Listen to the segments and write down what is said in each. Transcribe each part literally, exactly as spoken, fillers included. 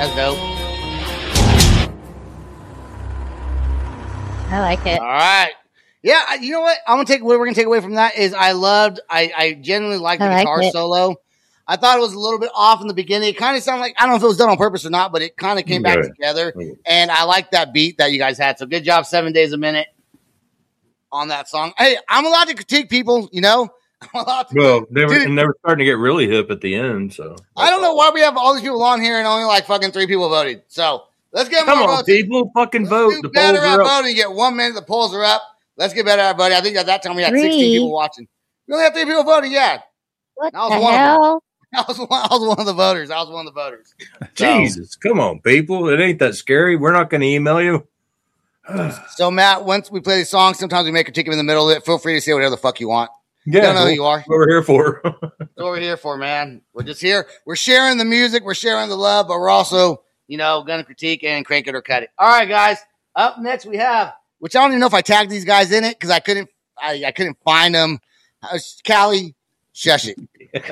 That's dope. I like it. All right. Yeah, you know what? I'm gonna take what we're gonna take away from that is I loved. I I genuinely liked the I like guitar it. solo. I thought it was a little bit off in the beginning. It kind of sounded like I don't know if it was done on purpose or not, but it kind of came back Yeah. together. And I like that beat that you guys had. So good job, Seven Days a Minute on that song. Hey, I'm allowed to critique people. You know, I'm allowed to. Well, they were, Dude. and they were starting to get really hip at the end. So I don't know why we have all these people on here and only like fucking three people voted. So let's get Come more on, votes. people, fucking Let's vote. do The better polls at are up. voting. Get one minute. The polls are up. Let's get better at voting. I think at that time we had Three. sixteen people watching. We only have three people voting. Yeah, What That was the one of them. hell? I was one, I was one of the voters. I was one of the voters. Jesus, come on, people. It ain't that scary. We're not going to email you. So Matt, once we play the song, sometimes we make a ticket in the middle of it. Feel free to say whatever the fuck you want. Yeah, Don't know who well, you are. What we're here for. That's what we're here for, man. We're just here. We're sharing the music. We're sharing the love, but we're also, you know, gonna critique and crank it or cut it. All right, guys. Up next we have, which I don't even know if I tagged these guys in it because I couldn't, I, I couldn't find them. Uh, Callie, shush it.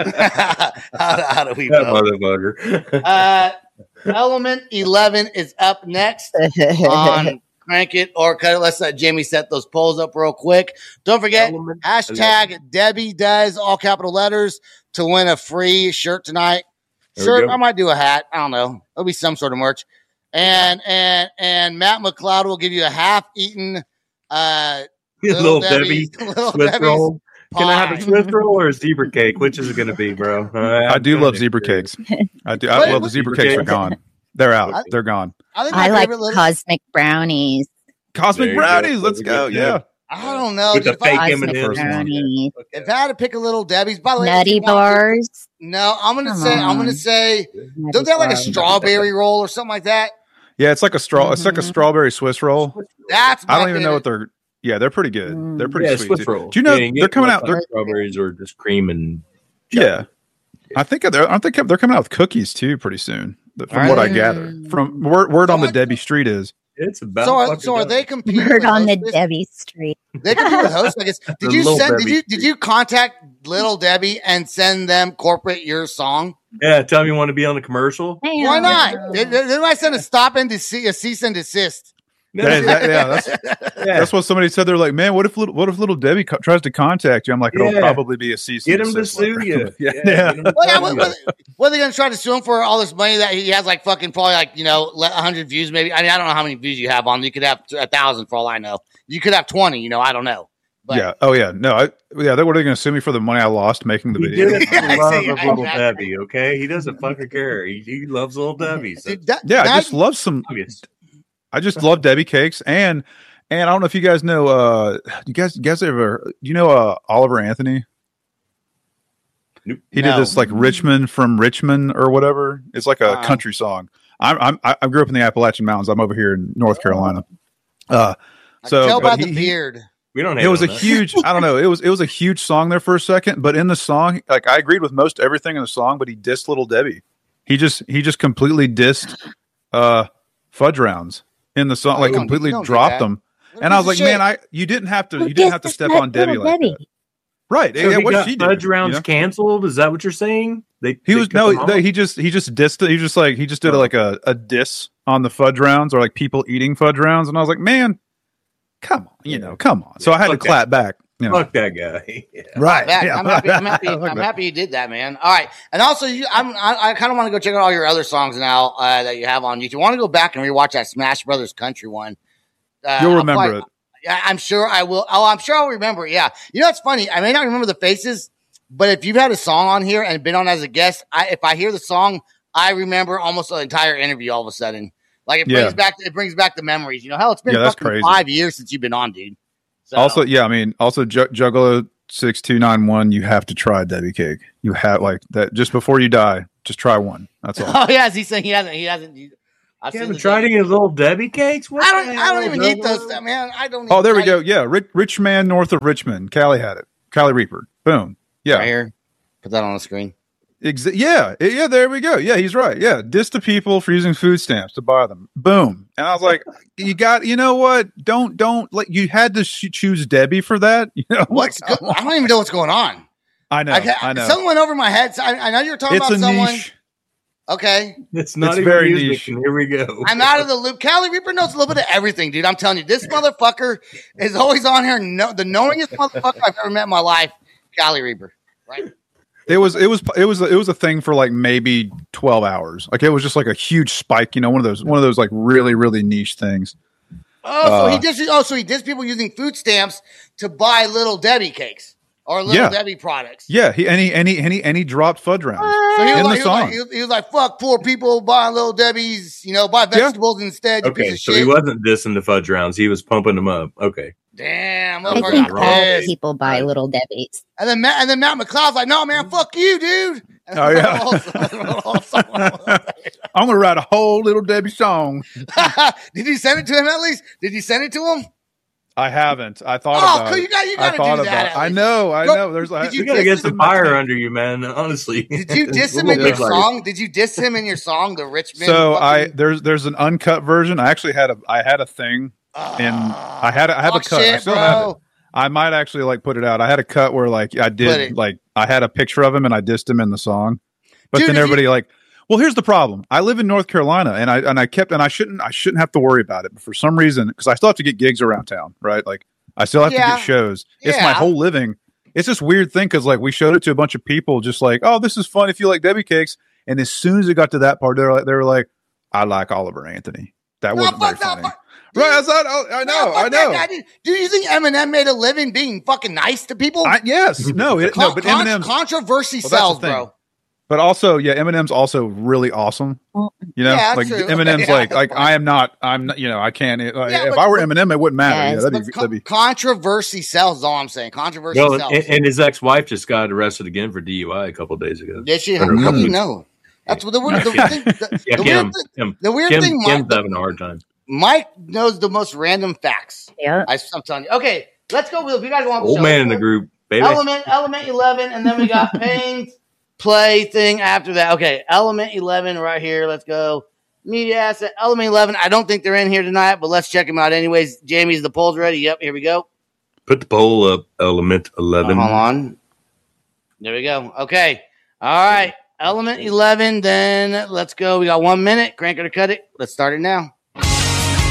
how, how do we That vote? motherfucker. Uh, Element eleven is up next on Crank It or Cut It. Let's let Jamie set those polls up real quick. Don't forget, Element hashtag Debbie Does, all capital letters, to win a free shirt tonight. There we Shirt, go. I might do a hat. I don't know. It'll be some sort of merch. And and and Matt McLeod will give you a half-eaten uh, Little, Debbie, Little Swiss Debbie's roll. Can I have pie. a Swiss roll or a zebra cake? Which is it going to be, bro? Uh, I do I'm love gonna- zebra cakes. I do. What- I, well, the what- zebra zebra cakes are cakes? gone. They're out. I- They're gone. I think my I like favorite little. cosmic brownies. There Cosmic you brownies. go. Let's There go. you Yeah. go. I don't know. With the If I, fake Cosmic M and M's. brownies. if I had to pick a little Debbie's, by the way, if Nutty you want to- bars. No, I'm gonna Come say I'm gonna on. say Nutty don't they have like a bars. strawberry roll or something like that? Yeah. It's like a straw. It's like a Mhm. strawberry Swiss roll. That's I my don't even know favorite. what they're. Yeah, they're pretty good. Mm. They're pretty Yeah, sweet. Swiss too. roll. Do you know Yeah, you they're get coming like out? They're, like strawberries or just cream and yeah, I think they're. Aren't they? They're coming out with cookies too pretty soon. From Are what I they? gather, from word, word on the Someone- Debbie Street is. it's about. So are, fucking so are done. they competing? Bird with on the Hostess? Debbie Street. They compete with Host. I guess. Did The you Little send? Did Debbie. you did you contact Little Debbie and send them corporate your song? Yeah, tell me you want to be on the commercial. Why not? Did, did, did I send a stop and desist, a cease and desist? That is- that- yeah, that's Yeah. that's what somebody said. They're like, man, what if little, what if little Debbie co- tries to contact you? I'm like, it'll Yeah. probably be a cease. and Get him to desist sue letter. you. yeah, Yeah, yeah. get him to Well, yeah, sue what, you. what, what are they going to try to sue him for? All this money that he has, like fucking probably like you know one hundred views, maybe. I mean, I don't know how many views you have on. You could have a thousand for all I know. You could have twenty. You know, I don't know. But yeah. Oh yeah. No. I, yeah. They, what are they going to sue me for the money I lost making the He video? did it for Yeah, the love see, of I- Little I- Debbie, okay? He doesn't fucking care. He, he loves Little Debbie. So Dude, that- Yeah. I that- just love some. obvious. I just love Debbie cakes, and and I don't know if you guys know. Uh, you guys, you guys ever? You know, uh, Oliver Anthony. Nope. He No. did this like Richmond from Richmond or whatever. It's like a Uh-uh. country song. I'm, I'm I I grew up in the Appalachian Mountains. I'm over here in North Carolina. Uh, I so can tell by but the he- he- beard. We don't. it hate was a on that. huge. I don't know. It was it was a huge song there for a second, but in the song, like I agreed with most everything in the song, but he dissed Little Debbie. He just he just completely dissed uh, fudge rounds in the song, Oh, like you don't- completely you don't do dropped that. them. What And a I was like, piece of man, shit. I you didn't have to Who you didn't have to dissed step Little on Debbie like Debbie? that, right? So yeah, he what got she did, fudge you rounds know? canceled. Is that what you're saying? They He they was cut no, them they, off? he just he just dissed it. He just like he just did Oh. like a, a diss on the fudge rounds or like people eating fudge rounds, and I was like, man, come on, you know, come on. So I had to Fuck that. clap back. You know. Fuck that guy. Yeah. Right. Back. yeah. I'm happy. I'm happy. Fuck I'm that. happy you did that, man. All right, and also you, I'm, I, I kind of want to go check out all your other songs now uh, that you have on YouTube. I want to go back and rewatch that Smash Brothers Country one. Uh, You'll I'll remember probably- it. Yeah, I'm sure I will. Oh, I'm sure I'll remember it. Yeah, you know it's funny. I may not remember the faces, but if you've had a song on here and been on as a guest, I, if I hear the song, I remember almost the entire interview all of a sudden. Like it brings Yeah. back it brings back the memories. You know, hell, it's been Yeah, that's fucking crazy. five years since you've been on, dude. So, Also, yeah, I mean, also Ju- Juggalo six two nine one. You have to try Debbie Cake. You have like that just before you die. Just try one. That's all. oh yeah, he's saying he hasn't. He hasn't. He, I've You seen haven't the- tried any of the Little Debbie cakes? What I the don't. I hell, don't even Juggalo? eat those, man. I don't. Oh, even- there we I- go. Yeah, rich, rich man north of Richmond. Callie had it. Callie Reaper. Boom. Yeah. Right here. Put that on the screen. Exa- yeah, yeah, there we go. Yeah, he's right. Yeah, diss the people for using food stamps to buy them. Boom. And I was like, you got, you know what? Don't, don't like you had to sh- choose Debbie for that. You know, What's like, go- I don't even know what's going on. I know, I, I know. Someone went over my head. So I, I know you were talking It's about a someone. niche. Okay. It's not It's even very music, niche. and here we go. I'm out of the loop. Cali Reaper knows a little bit of everything, dude. I'm telling you, this motherfucker is always on here. No, the knowingest motherfucker I've ever met in my life, Cali Reaper. Right? It was it was it was it was a thing for like maybe twelve hours. Like it was just like a huge spike, you know, one of those one of those like really really niche things. Oh, so Uh, he did. Oh, so he did people using food stamps to buy Little Debbie cakes or Little Yeah. Debbie products. Yeah, he and he and he and he, and he dropped fudge rounds. So he was, In like, the he, was like, song. he, was, he was like, "Fuck poor people buying Little Debbie's. You know, buy vegetables instead. You Okay, piece of so shit." he wasn't dissing the fudge rounds; he was pumping them up. Okay, Damn, I motherfucker think got all pissed. people buy Little Debbie's. And then Matt, and then Matt McLeod's like, "No, man, fuck you, dude." And Oh, yeah. I'm gonna write a whole Little Debbie song. Did you send it to him at least? Did you send it to him? I haven't. I thought Oh, about cool, it. you got you I got to thought do that. about it. at I least. know. I Go- know. There's like did you you gotta diss get some him? fire under you, man. Honestly, Did you diss him It's in a your little bit like- song? Did you diss him in your song, the Richmond? so I fucking- there's there's an uncut version. I actually had a I had a thing and I had a, I have a Talk cut. I shit, still have it. bro. I might actually like put it out. I had a cut where like I Put did it. like I had a picture of him and I dissed him in the song. But Dude, then if you- everybody like, well, here's the problem. I live in North Carolina and I and I kept and I shouldn't I shouldn't have to worry about it. But for some reason, because I still have to get gigs around town, right? Like I still have Yeah. to get shows. It's my Yeah. whole living. It's this weird thing because like we showed it to a bunch of people, just like, oh, this is fun if you like Debbie cakes. And as soon as it got to that part, they were like, they were like, I like Oliver Anthony. That No, wasn't very fuck that, funny. fuck- Right? That's not, oh, I know. No, fuck I that know. guy, dude. Do you think Eminem made a living being fucking nice to people? I, yes. No. It, no. Con- But con- Eminem's. controversy Well, that's the sells, thing. bro. But also, yeah, Eminem's also really awesome. You know, Yeah, like true. Eminem's Yeah, like, like that's I am not, I'm not, you know, I can't. Like, Yeah, if but- I were but- Eminem, it wouldn't matter. Yes, yeah, that'd But be, con- that'd be. controversy sells is all I'm saying. Controversy no, sells. and, and his ex-wife just got arrested again for D U I a couple days ago. Did she? How Or a do couple you weeks- know? That's what the, weird- the, thing. The, Yeah, the Kim, weird thing. Kim, The weird Kim, thing, Kim's Mike, having a hard time. Mike knows the most random facts. Yeah. I, I'm telling you. Okay, let's go. If you guys want the Old show, man let's in the go. group, baby. Element, Element eleven, and then we got Payne's play thing after that. Okay, Element eleven right here. Let's go. Media asset, Element eleven. I don't think they're in here tonight, but let's check them out anyways. Jamie's the polls ready. Yep, here we go. Put the poll up, Element Uh, eleven. hold on. There we go. Okay. All right. Element eleven. Then let's go. We got one minute. Crank it or cut it. Let's start it now.